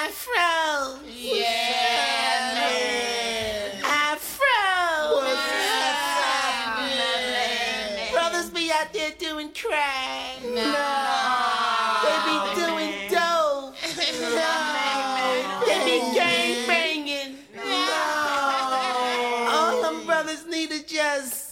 Afro. Yeah, man. Afro. What's up, Brothers be out there doing crack. No. They be doing dope. They be gang banging. All them brothers need to just